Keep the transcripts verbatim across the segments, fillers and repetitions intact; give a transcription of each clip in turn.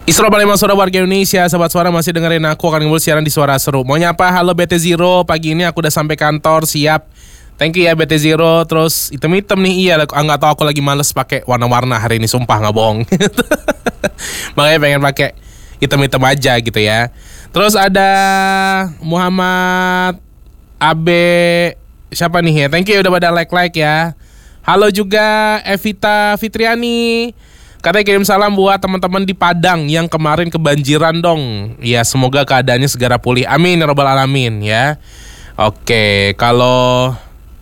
Isra Palembang, suara warga Indonesia. Sobat Suara masih dengerin aku, akan ngobrol siaran di Suara Seru. Mau nyapa, halo B T Zero. Pagi ini aku udah sampai kantor, siap. Thank you ya B T Zero. Terus hitam-hitam nih, iya. Nggak tahu aku lagi males pakai warna-warna hari ini, sumpah nggak bohong. Makanya pengen pakai hitam-hitam aja gitu ya. Terus ada Muhammad Abe, siapa nih ya? Thank you udah pada like-like ya. Halo juga Evita Fitriani. Katanya kirim salam buat teman-teman di Padang yang kemarin kebanjiran dong. Ya semoga keadaannya segera pulih. Amin ya rabbal alamin ya. Oke, kalau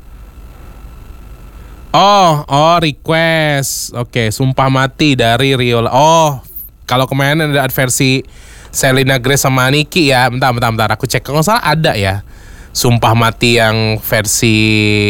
Oh, oh request. Oke, Sumpah Mati dari Rio. Oh, kalau kemarin ada versi Selena Grace sama Niki ya. Bentar, bentar, bentar. Aku cek kalau nggak salah ada ya. Sumpah Mati yang versi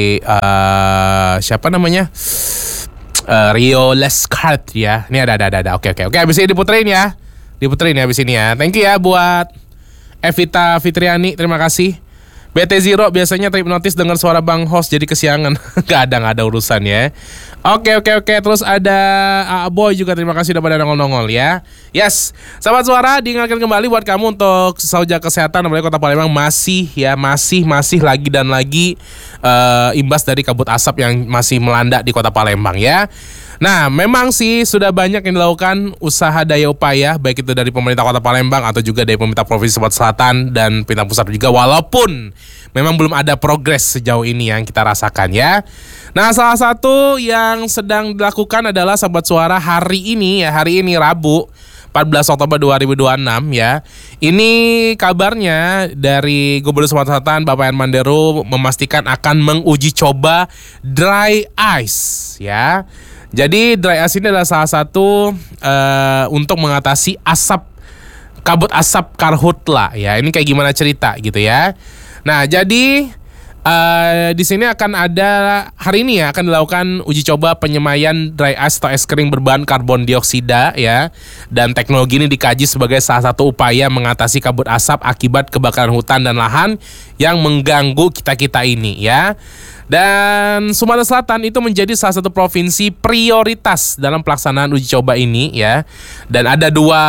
uh, siapa namanya? Uh, Rio Lescart ya. Ini ada, ada, ada, ada. Oke, oke, oke. Abis ini diputerin ya. Diputerin ya abis ini ya. Thank you ya buat Evita Fitriani. Terima kasih. B T Zero biasanya terhipnotis dengar suara Bang Host jadi kesiangan. Gak ada, gak ada urusan ya. Oke, oke, oke. Terus ada A Boy juga, terima kasih udah pada nongol-nongol ya. Yes, Sahabat Suara, diingatkan kembali buat kamu untuk selalu jaga kesehatan. Apalagi Kota Palembang masih ya, masih, masih lagi dan lagi uh, imbas dari kabut asap yang masih melanda di Kota Palembang ya. Nah, memang sih sudah banyak yang dilakukan usaha daya upaya, baik itu dari pemerintah Kota Palembang atau juga dari pemerintah Provinsi Sumatera Selatan dan pemerintah pusat juga, walaupun memang belum ada progres sejauh ini yang kita rasakan ya. Nah, salah satu yang sedang dilakukan adalah Sahabat Suara hari ini ya, hari ini Rabu empat belas Oktober dua ribu dua puluh enam ya. Ini kabarnya dari Gubernur Sumatera Selatan Bapak Herman Deru memastikan akan menguji coba dry ice ya. Jadi dry ice ini adalah salah satu uh, untuk mengatasi asap, kabut asap karhutla ya. Ini kayak gimana cerita gitu ya. Nah, jadi uh, di sini akan ada hari ini ya akan dilakukan uji coba penyemaian dry ice atau es kering berbahan karbon dioksida ya. Dan teknologi ini dikaji sebagai salah satu upaya mengatasi kabut asap akibat kebakaran hutan dan lahan yang mengganggu kita-kita ini ya. Dan Sumatera Selatan itu menjadi salah satu provinsi prioritas dalam pelaksanaan uji coba ini ya. Dan ada dua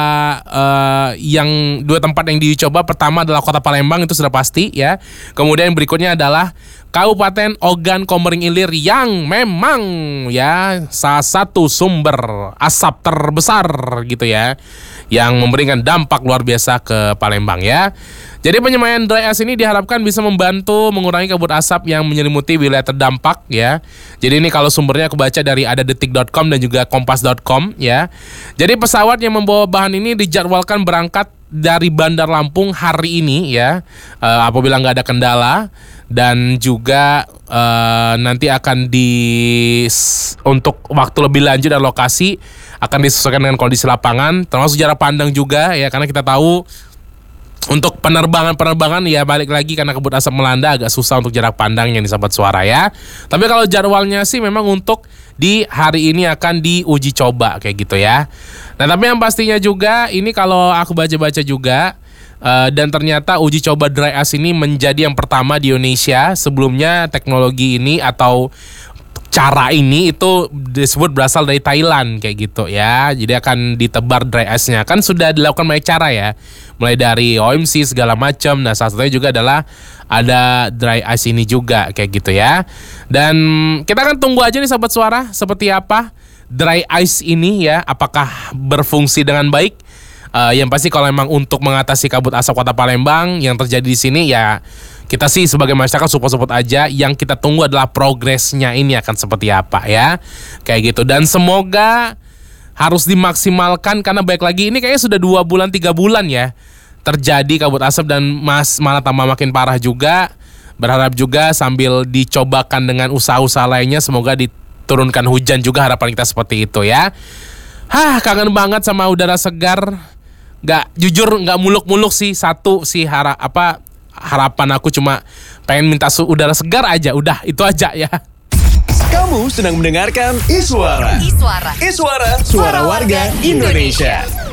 uh, yang dua tempat yang diuji coba. Pertama adalah Kota Palembang, itu sudah pasti ya. Kemudian berikutnya adalah Kabupaten Ogan Komering Ilir yang memang ya salah satu sumber asap terbesar gitu ya, yang memberikan dampak luar biasa ke Palembang ya. Jadi penyemaian dry ice ini diharapkan bisa membantu mengurangi kabut asap yang menyelimuti wilayah terdampak ya. Jadi ini kalau sumbernya aku baca dari ada detik dot com dan juga kompas dot com ya. Jadi pesawat yang membawa bahan ini dijadwalkan berangkat dari Bandar Lampung hari ini ya, uh, apabila nggak ada kendala. Dan juga uh, nanti akan di untuk waktu lebih lanjut dan lokasi akan disesuaikan dengan kondisi lapangan, termasuk jarak pandang juga ya, karena kita tahu untuk penerbangan-penerbangan ya balik lagi karena kabut asap melanda agak susah untuk jarak pandang yang Sahabat Suara ya. Tapi kalau jadwalnya sih memang untuk di hari ini akan diuji coba kayak gitu ya. Nah, tapi yang pastinya juga ini kalau aku baca-baca juga Uh, dan ternyata uji coba dry ice ini menjadi yang pertama di Indonesia. Sebelumnya teknologi ini atau cara ini itu disebut berasal dari Thailand kayak gitu ya. Jadi akan ditebar dry ice-nya. Kan sudah dilakukan banyak cara ya, mulai dari O M C segala macam. Nah, salah satunya juga adalah ada dry ice ini juga kayak gitu ya. Dan kita akan tunggu aja nih Sahabat Suara seperti apa dry ice ini ya, apakah berfungsi dengan baik. Uh, yang pasti kalau memang untuk mengatasi kabut asap Kota Palembang yang terjadi di sini ya, kita sih sebagai masyarakat support-support aja. Yang kita tunggu adalah progresnya ini akan seperti apa ya, kayak gitu. Dan semoga harus dimaksimalkan karena baik lagi ini kayaknya sudah dua bulan tiga bulan ya terjadi kabut asap dan mas malah tambah makin parah juga. Berharap juga sambil dicobakan dengan usaha-usaha lainnya, semoga diturunkan hujan juga, harapan kita seperti itu ya. Hah, kangen banget sama udara segar. Gak, jujur gak muluk-muluk sih. Satu sih hara, apa, harapan aku cuma pengen minta su- udara segar aja. Udah, itu aja ya. Kamu sedang mendengarkan Iswara. Iswara. Iswara, suara warga Indonesia.